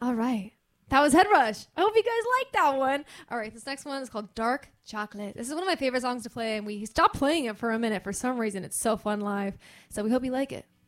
All right. That was Head Rush. I hope you guys like that one. All right, this next one is called Dark Chocolate. This is one of my favorite songs to play, and we stopped playing it for a minute for some reason. It's so fun live. So we hope you like it.